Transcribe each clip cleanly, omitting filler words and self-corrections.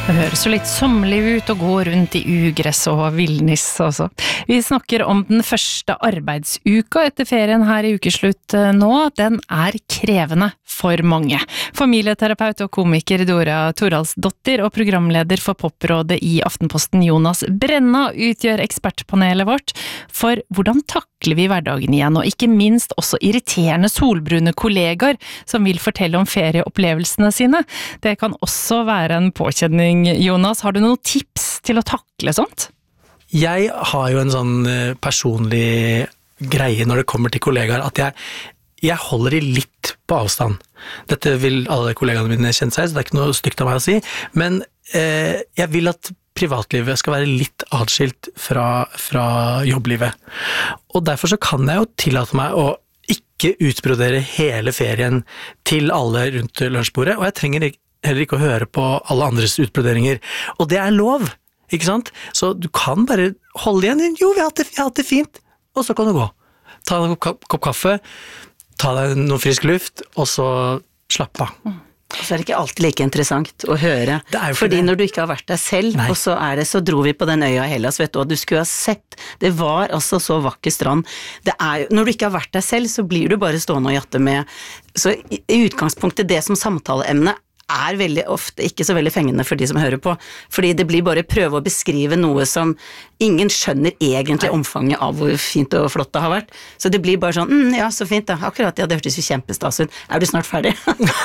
Det høres jo litt sommerlig ut å gå rundt i ugress og villnis også. Vi snakker om den første arbeidsuka etter ferien her i ukeslutt nå. Den er krevende for mange. Familieterapeut og komiker Dora Toralsdottir og programleder for Poprådet i Aftenposten Jonas Brenna utgjør ekspertpanelet vårt for hvordan takler vi hverdagen igjen, og ikke minst også irriterende solbrune kollegaer som vil fortelle om ferieopplevelsene sine. Det kan også være en påkjenning. Jonas, har du noen tips til å takle sånt? Jeg har jo en sånn personlig greie når det kommer til kollegaer, at jeg holder de litt på avstand. Dette vil alle kollegaene mine kjenne seg, så det er ikke noe stygt av meg å si, men jeg vil at privatlivet skal være litt atskilt fra jobblivet. Og derfor så kan jeg jo tillate meg å ikke utbrodere hele ferien til alle rundt lunsjbordet, og jeg trenger heller ikke å høre på alle andres utbroderinger. Og det er lov, ikke sant? Så du kan bare holde igjen. Jo, vi har hatt det fint. Og så kan du gå. Ta deg en kopp kaffe, ta deg noe frisk luft, og så slapp av. Og så er det ikke alltid like interessant å høre. Fordi når du ikke har vært der selv, og så dro vi på den øya i Hellas, vet du, og du skulle ha sett, det var altså så vakker strand. Når du ikke har vært der selv, så blir du bare stående og jatte med. Så i utgangspunktet, det som samtaleemne er veldig ofte ikke så veldig fengende for de som hører på, fordi det blir bare prøve å beskrive noe som ingen skjønner egentlig omfanget av hvor fint og flott det har vært. Så det blir bare sånn, ja, så fint da, akkurat, ja, det hørtes jo kjempestas ut. Er du snart ferdig?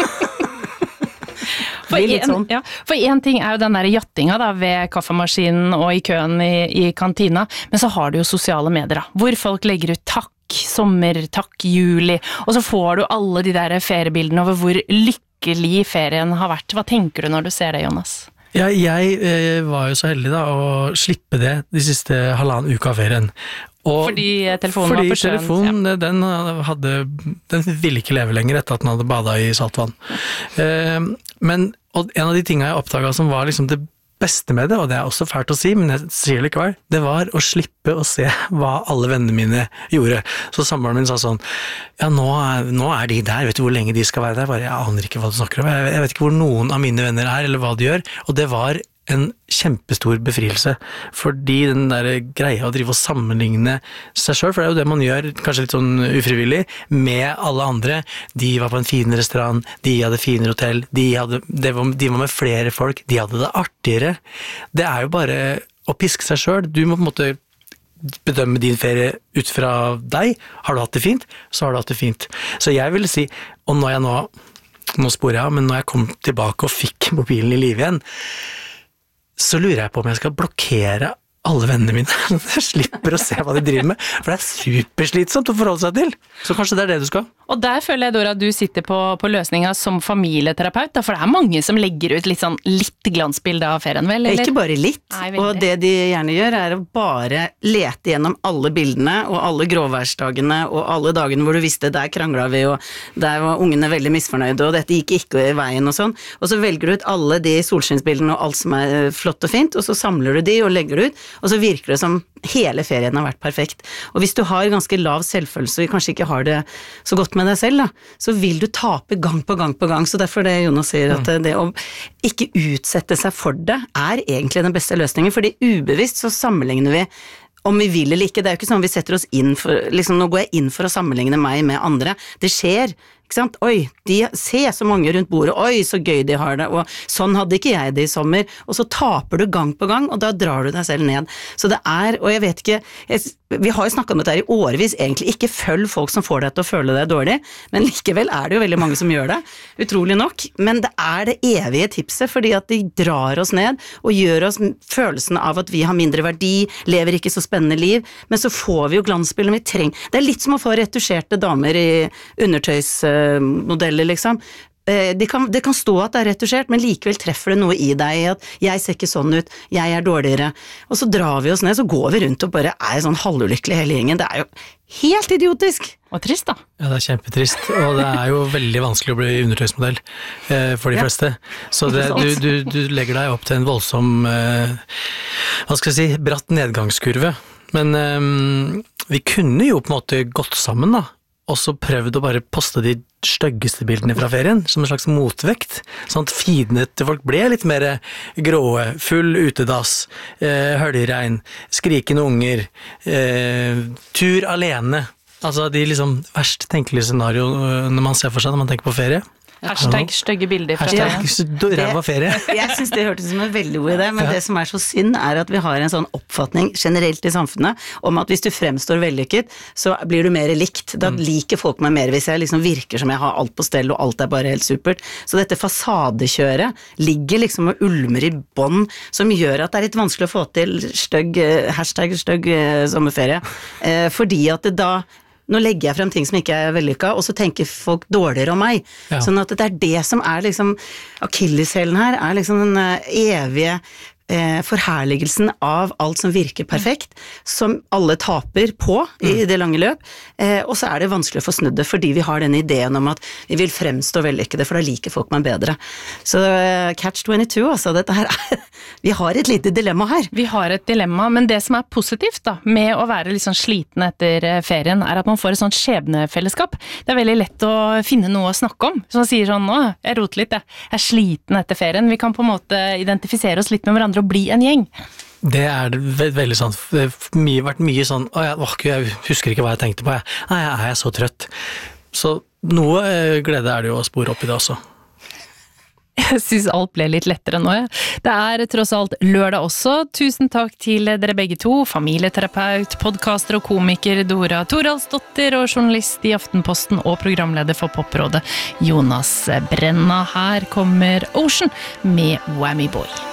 For en ting er jo den der jattinga da, ved kaffemaskinen og i køen i kantina, men så har du jo sosiale medier da, hvor folk legger ut takk, sommer, takk, juli, og så får du alle de der feriebildene over hvor lykkelig ferien har vært. Hva tenker du når du ser det, Jonas? Ja, jeg var jo så heldig da å slippe det de siste halvannen uka av ferien. Fordi telefonen var for skjønt? Fordi telefonen, den ville ikke leve lenger etter at den hadde badet i saltvann. Og en av de tingene jeg oppdaget som var liksom det beste med det, og det er også fælt å si, men jeg sier det likevel, det var å slippe å se hva alle vennene mine gjorde. Så samboeren min sa sånn, ja, nå er de der, vet du hvor lenge de skal være der? Jeg aner ikke hva du snakker om, jeg vet ikke hvor noen av mine venner er, eller hva de gjør, og det var en kjempestor befrielse, fordi den der greia å drive og sammenligne seg selv, for det er jo det man gjør, kanskje litt sånn ufrivillig, med alle andre. De var på en fin restaurant, de hadde finere hotell, de var med flere folk, de hadde det artigere. Det er jo bare å piske seg selv. Du må på en måte bedømme din ferie ut fra deg. Har du hatt det fint, så har du hatt det fint. Så jeg vil si, og når jeg nå sporer jeg av, men når jeg kom tilbake og fikk mobilen i live igjen, så lurer jeg på om jeg skal blokkere alle vennene mine, så jeg slipper å se hva de driver med, for det er superslitsomt å forholde seg til. Så kanskje det er det du skal. Og der føler jeg, Dora, at du sitter på løsninga som familieterapeut, da, for det er mange som legger ut litt glansbilde av ferien, vel? Eller? Ikke bare litt, og det de gjerne gjør er å bare lete gjennom alle bildene, og alle gråværsdagene, og alle dagene hvor du visste der kranglet vi, og der var ungene veldig misfornøyde, og dette gikk ikke i veien og sånn, og så velger du ut alle de solskinnsbildene og alt som er flott og fint, og så samler du de og legger det ut, og så virker det som hele ferien har vært perfekt. Og hvis du har ganske lav selvfølelse, og kanskje ikke har det så godt med deg selv, da, så vil du tape gang på gang på gang. Så derfor det Jonas sier, at det å ikke utsette seg for det er egentlig den beste løsningen, fordi ubevisst så sammenligner vi om vi vil eller ikke. Det er jo ikke sånn vi setter oss inn for, liksom nå går jeg inn for å sammenligne meg med andre. Det skjer, ikke sant? Oi, de ser så mange rundt bordet, oi, så gøy de har det, og sånn hadde ikke jeg det i sommer, og så taper du gang på gang, og da drar du deg selv ned. Så det er, og jeg vet ikke, vi har jo snakket om dette her i årevis, egentlig ikke følg folk som får deg til å føle deg dårlig, men likevel er det jo veldig mange som gjør det, utrolig nok, men det er det evige tipset, fordi at de drar oss ned, og gjør oss følelsen av at vi har mindre verdi, lever ikke så spennende liv, men så får vi jo glansbilder vi trenger. Det er litt som å få retusjerte damer i undertøysmodeller, liksom. Det kan stå at det er retusjert, men likevel treffer det noe i deg, at jeg ser ikke sånn ut, jeg er dårligere, og så drar vi oss ned, så går vi rundt og bare er sånn halvulykkelig hele gjengen. Det er jo helt idiotisk. Og trist da. Ja, det er kjempetrist, og det er jo veldig vanskelig å bli undertøysmodell for de fleste. Så du legger deg opp til en voldsom, hva skal jeg si, bratt nedgangskurve. Men vi kunne jo på en måte gått sammen da, også prøvd å bare poste de styggeste bildene fra ferien, som en slags motvekt, sånn at feedene til folk ble litt mer gråe, full utedass, høljeregn, skrikende unger, tur alene, altså de liksom verst tenkelige scenarioene man ser for seg når man tenker på ferie. Hashtag stygge bilder fra ræva ferie. Jeg synes det hørtes som en veldig god idé, men det som er så synd er at vi har en sånn oppfatning generelt i samfunnet om at hvis du fremstår vellykket, så blir du mer likt. Da liker folk meg mer hvis jeg liksom virker som jeg har alt på stell og alt er bare helt supert. Så dette fasadekjøret ligger liksom og ulmer i bånd, som gjør at det er litt vanskelig å få til hashtag stygg sommerferie, fordi at det da nå legger jeg frem ting som ikke er vellykka, og så tenker folk dårligere om meg. Ja. Sånn at det er det som er liksom, akilleshælen her, er liksom den evige forherligelsen av alt som virker perfekt, som alle taper på i det lange løp, og så er det vanskelig å få snudd det, fordi vi har denne ideen om at vi vil fremstå vellykkede, for da liker folk meg bedre. Så catch-22, altså, dette her vi har et lite dilemma her. Vi har et dilemma, men det som er positivt da, med å være litt sånn sliten etter ferien, er at man får et sånt skjebnefellesskap. Det er veldig lett å finne noe å snakke om, som sier sånn, nå, jeg roter litt, jeg er sliten etter ferien. Vi kan på en måte identifisere oss litt med hverandre og bli en gjeng. Det er veldig sant. Det har vært mye sånn, jeg husker ikke hva jeg tenkte på, nei, er jeg så trøtt? Så noe glede er det jo å spore opp i det også. Jeg synes alt ble litt lettere nå, ja. Det er tross alt lørdag også. Tusen takk til dere begge to, familieterapeut, podcaster og komiker Dora Toralsdottir og journalist i Aftenposten og programleder for Poprådet Jonas Brenna. Her kommer Ocean med Whammy Boy.